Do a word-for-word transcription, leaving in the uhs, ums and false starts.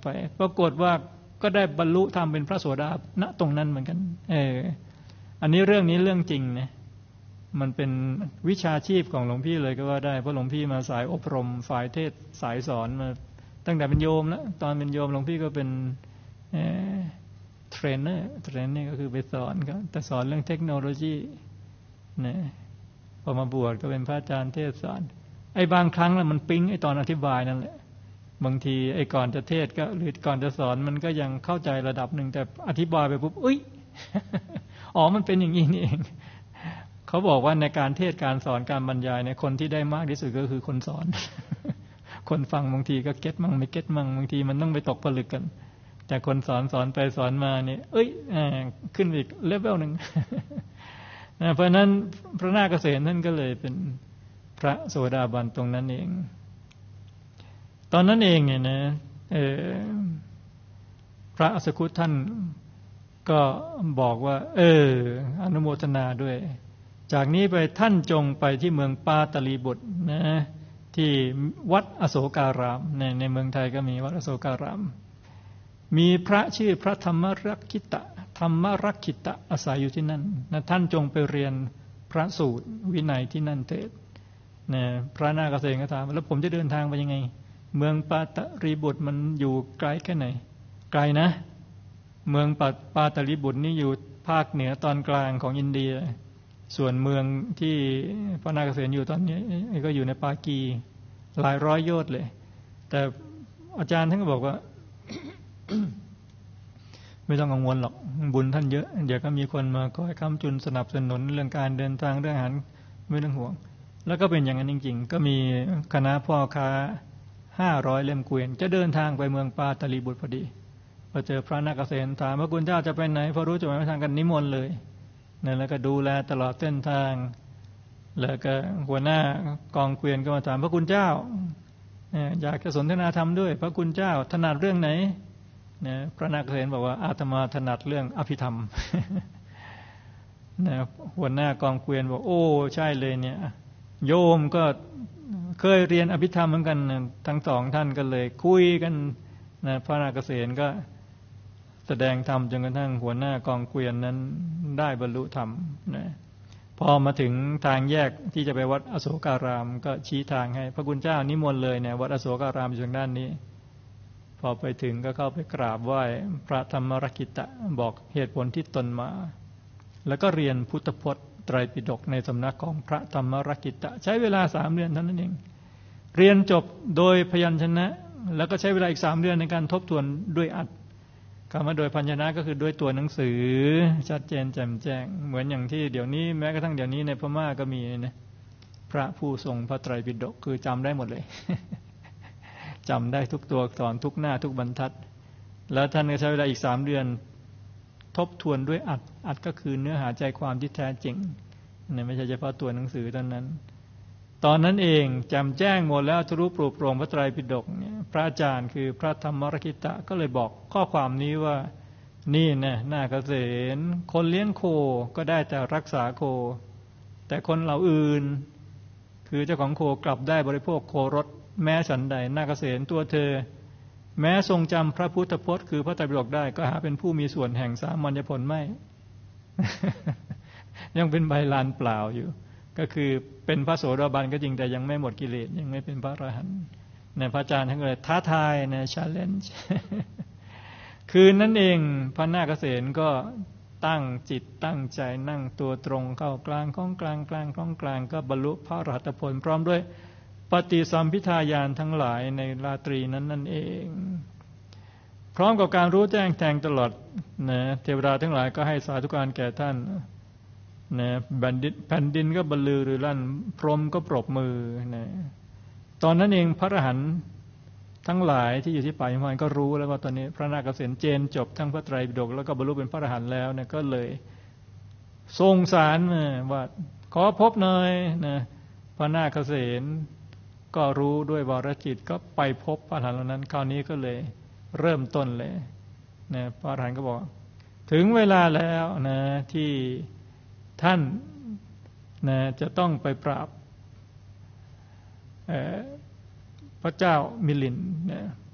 ไปปรากฏว่าก็ได้บรรลุธรรมเป็นพระโสดาณตรงนั้นเหมือนกันเอออันนี้เรื่องนี้เรื่องจริงนะมันเป็นวิชาชีพของหลวงพี่เลยก็ว่าได้เพราะหลวงพี่มาสายอบรมฝ่ายเทศสายสอนมาตั้งแต่เป็นโยมแล้วตอนเป็นโยมหลวงพี่ก็เป็นเทรนเนอร์เทรนเนอร์ก็คือไปสอนก็แต่สอนเรื่องเทคโนโลยีนะพอมาบวชก็เป็นพระอาจารย์เทศสอนไอ้บางครั้งแล้วมันปิ๊งไอ้ตอนอธิบายนั่นแหละบางทีไอ้ก่อนจะเทศก็หรือก่อนจะสอนมันก็ยังเข้าใจระดับหนึ่งแต่อธิบายไปปุ๊บเอ้ยอ๋อมันเป็นอย่างนี้นี่เองเขาบอกว่าในการเทศการสอนการบรรยายเนี่ยคนที่ได้มากที่สุดก็คือคนสอนคนฟังบางทีก็เก็ตมั่งไม่เก็ตมั่งบางทีมันต้องไปตกผลึกกันแต่คนสอนสอนไปสอนมาเนี่ยเอ้ยขึ้นอีกเลเวลหนึ่งเพราะนั้นพระนาคเษนท่านก็เลยเป็นพระโสดาบันตรงนั้นเองตอนนั้นเองเนี่ยนะพระอสคุตท่านก็บอกว่าเอออนุโมทนาด้วยจากนี้ไปท่านจงไปที่เมืองปาตลีบุตรนะที่วัดอโศการามในในเมืองไทยก็มีวัดอโศการามมีพระชื่อพระธรรมรักขิตะธรรมรักขิตะอาศัยอยู่ที่นั่นนะท่านจงไปเรียนพระสูตรวินัยที่นั่นเถิดนะพระนาคเษนก็ถามแล้วผมจะเดินทางไปยังไงเมืองปาตลีบุตรมันอยู่ไกลแค่ไหนไกลนะเมืองปาปาตลีบุตรนี่อยู่ภาคเหนือตอนกลางของอินเดียส่วนเมืองที่พระนาคเษนอยู่ตอนนี้ก็อยู่ในปากีหลายร้อยโยชน์เลยแต่อาจารย์ท่านก็บอกว่า ไม่ต้องกังวลหรอกบุญท่านเยอะเดี๋ยวก็มีคนมาคอยค้ำจุนสนับสนุนเรื่องการเดินทางเรื่องอาหารไม่ต้องห่วงแล้วก็เป็นอย่างนั้นจริงๆก็มีคณะพ่อค้าห้าร้อยเล่มเกวียนจะเดินทางไปเมืองปาตลีบุตรพอดีพอเจอพระนาคเษนถามว่าคุณเจ้าจะไปไหนพอรู้จุดหมายปลายทางกันนิมนต์เลยนั่นแล้วก็ดูแลตลอดเส้นทางแล้วก็หัวหน้ากองเกวียนก็มาถามพระคุณเจ้าอยากจะสนทนาธรรมด้วยพระคุณเจ้าถนัดเรื่องไหนนะพระนาคเษนบอกว่าอาตมาถนัดเรื่องอภิธรรมนะหัวหน้ากองเกวียนบอกโอ้ใช่เลยเนี่ยโยมก็เคยเรียนอภิธรรมเหมือนกันทั้งสองท่านก็เลยคุยกันนะพระนาคเษนก็แสดงธรรมจนกระทั่งหัวหน้ากองเกวียนนั้นได้บรรลุธรรมนะพอมาถึงทางแยกที่จะไปวัดอโศการามก็ชี้ทางให้พระคุณเจ้านิมนต์เลยเนี่ยวัดอโศการามอยู่ทางด้านนี้พอไปถึงก็เข้าไปกราบไหว้พระธรรมรักขิตะบอกเหตุผลที่ตนมาแล้วก็เรียนพุทธพจน์ไตรปิฎกในสำนักของพระธรรมรักขิตะใช้เวลาสามเดือนเท่านั้นเองเรียนจบโดยพยัญชนะแล้วก็ใช้เวลาอีกสามเดือนในการทบทวนด้วยอัดคำว่าโดยพยัญชนะก็คือด้วยตัวหนังสือชัดเจนแจ่มแจ้งเหมือนอย่างที่เดี๋ยวนี้แม้กระทั่งเดี๋ยวนี้ในพม่าก็มีนะพระผู้ทรงพระไตรปิฎกคือจำได้หมดเลย จำได้ทุกตัวอักษรทุกหน้าทุกบรรทัดแล้วท่านก็ใช้เวลาอีกสามเดือนทบทวนด้วยอัดอัดก็คือเนื้อหาใจความที่แท้จริงเนี่ยไม่ใช่เฉพาะตัวหนังสือเท่านั้นตอนนั้นเองแจ่มแจ้งหมดแล้วทะลุปลุกโปร่งพระไตรปิฎกเนี่ยพระอาจารย์คือพระธรรมรักขิตะก็เลยบอกข้อความนี้ว่านี่นะนาคเษนคนเลี้ยงโคก็ได้แต่รักษาโคแต่คนเหล่าอื่นคือเจ้าของโคกลับได้บริโภคโครสแม้ฉันใดนาคเษนตัวเธอแม้ทรงจำพระพุทธพจน์คือพระไตรปิฎกได้ก็หาเป็นผู้มีส่วนแห่งสามัญญผลไม่ ยังเป็นใบลานเปล่าอยู่ก็คือเป็นพระโสดาบันก็จริงแต่ยังไม่หมดกิเลสยังไม่เป็นพระอรหันต์เนี่ยพระอาจารย์ท่านก็เลยท้าทายนะ challenge คืนนั้นเองพระนาคเษนก็ตั้งจิตตั้งใจนั่งตัวตรงเข้ากลางข้องกลางกลางข้องกลางก็บรรลุพระอรหัตผลพร้อมด้วยปฏิสัมภิทาญาณทั้งหลายในราตรีนั้นนั่นเองพร้อมกับการรู้แจ้งแทงตลอดนะเทวดาทั้งหลายก็ให้สาธุการแก่ท่านนะแผ่นดินแผ่นดินก็บรรลือรือลั่นพรหมก็ปรบมือนะตอนนั้นเองพระอรหันต์ทั้งหลายที่อยู่ที่ป่าหิมพานต์ก็รู้แล้วว่าตอนนี้พระนาคเษนเจนจบทั้งพระไตรปิฎกแล้วก็บรรลุเป็นพระอรหันต์แล้วเนี่ยก็เลยทรงสารว่าขอพบหน่อยนะพระนาคเษนก็รู้ด้วยวรจิตก็ไปพบพระอรหันต์เหล่านั้นคราวนี้ก็เลยเริ่มต้นเลยนะพระอรหันต์ก็บอกถึงเวลาแล้วนะที่ท่านนะจะต้องไปปราบพระเจ้ามิลินนะ